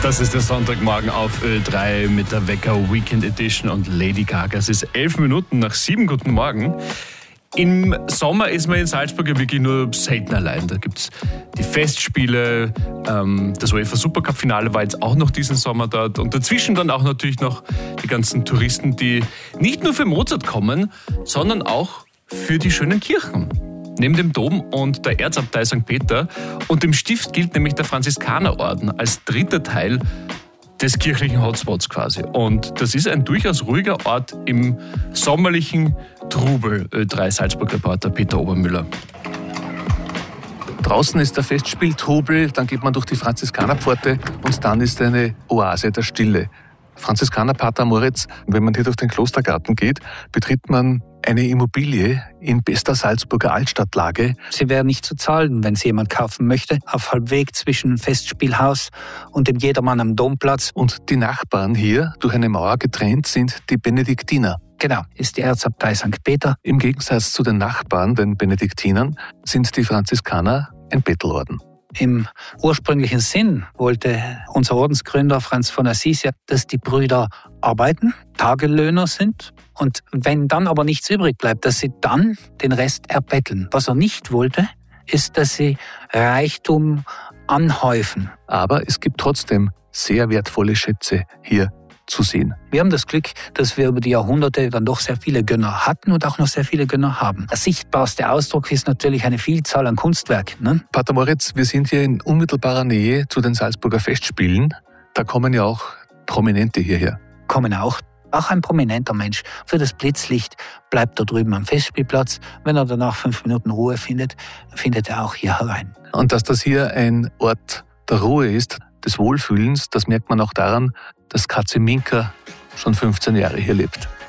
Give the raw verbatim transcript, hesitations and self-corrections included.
Das ist der Sonntagmorgen auf Ö drei mit der Wecker Weekend Edition und Lady Gaga. Es ist elf Minuten nach sieben. Guten Morgen. Im Sommer ist man in Salzburg ja wirklich nur selten allein. Da gibt es die Festspiele, ähm, das UEFA Supercup-Finale war jetzt auch noch diesen Sommer dort. Und dazwischen dann auch natürlich noch die ganzen Touristen, die nicht nur für Mozart kommen, sondern auch für die schönen Kirchen. Neben dem Dom und der Erzabtei Sankt Peter und dem Stift gilt nämlich der Franziskanerorden als dritter Teil des kirchlichen Hotspots quasi. Und das ist ein durchaus ruhiger Ort im sommerlichen Trubel. Ö drei Salzburg-Reporter Peter Obermüller. Draußen ist der Festspieltrubel, dann geht man durch die Franziskanerpforte und dann ist eine Oase der Stille. Franziskanerpater Moritz, wenn man hier durch den Klostergarten geht, betritt man eine Immobilie in bester Salzburger Altstadtlage. Sie wäre nicht zu zahlen, wenn sie jemand kaufen möchte, auf Halbweg zwischen Festspielhaus und dem Jedermann am Domplatz. Und die Nachbarn hier, durch eine Mauer getrennt, sind die Benediktiner. Genau, ist die Erzabtei Sankt Peter. Im Gegensatz zu den Nachbarn, den Benediktinern, sind die Franziskaner ein Bettelorden. Im ursprünglichen Sinn wollte unser Ordensgründer Franz von Assisi, dass die Brüder arbeiten, Tagelöhner sind und wenn dann aber nichts übrig bleibt, dass sie dann den Rest erbetteln. Was er nicht wollte, ist, dass sie Reichtum anhäufen. Aber es gibt trotzdem sehr wertvolle Schätze hier zu sehen. Wir haben das Glück, dass wir über die Jahrhunderte dann doch sehr viele Gönner hatten und auch noch sehr viele Gönner haben. Der sichtbarste Ausdruck ist natürlich eine Vielzahl an Kunstwerken. Ne? Pater Moritz, wir sind hier in unmittelbarer Nähe zu den Salzburger Festspielen. Da kommen ja auch Prominente hierher. Kommen auch. Auch ein prominenter Mensch. Für das Blitzlicht bleibt er drüben am Festspielplatz. Wenn er danach fünf Minuten Ruhe findet, findet er auch hier herein. Und dass das hier ein Ort der Ruhe ist, des Wohlfühlens, das merkt man auch daran, dass Katze Minka schon fünfzehn Jahre hier lebt.